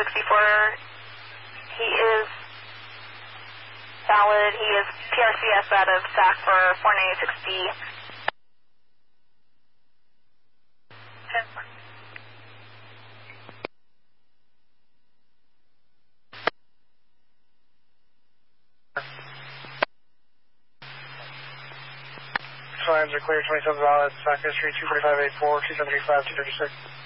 He is valid. He is PRCS out of SAC for 496B. 10-4. Signs are clear, 27 valid, SAC history 24584, 2735, 236.